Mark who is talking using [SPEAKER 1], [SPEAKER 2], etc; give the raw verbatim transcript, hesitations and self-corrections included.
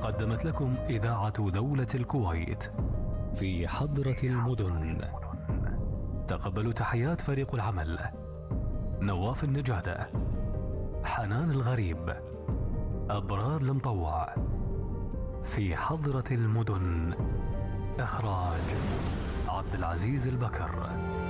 [SPEAKER 1] قدمت لكم إذاعة دولة الكويت في حضرة المدن. تقبلوا تحيات فريق العمل: نواف النجادة، حنان الغريب، أبرار المطوع. في حضرة المدن، إخراج عبد العزيز البكر.